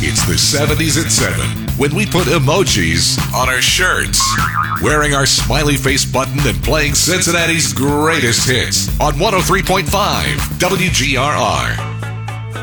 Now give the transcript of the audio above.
It's the 70s at 7 when we put emojis on our shirts. Wearing our smiley face button and playing Cincinnati's greatest hits on 103.5 WGRR.